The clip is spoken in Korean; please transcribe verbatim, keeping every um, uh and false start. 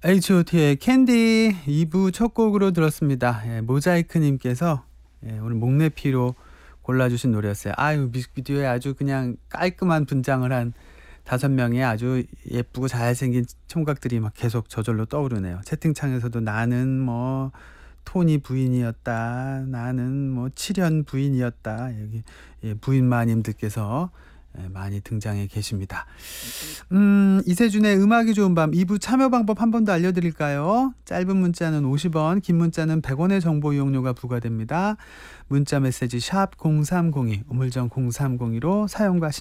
에이치 오 티의 캔디 이 부 첫 곡으로 들었습니다. 예, 모자이크님께서 예, 오늘 목내피로 골라주신 노래였어요. 아유, 뮤직비디오에 아주 그냥 깔끔한 분장을 한 다섯 명의 아주 예쁘고 잘생긴 총각들이 막 계속 저절로 떠오르네요. 채팅창에서도 나는 뭐 토니 부인이었다, 나는 뭐 칠현 부인이었다, 여기 예, 부인마님들께서 예, 많이 등장해 계십니다. 음, 이세준의 음악이 좋은 밤 이 부 참여 방법 한 번 더 알려드릴까요? 짧은 문자는 오십 원, 긴 문자는 백 원의 정보 이용료가 부과됩니다. 문자 메시지 샵 공삼공이, 우물정 공삼공이로 사용과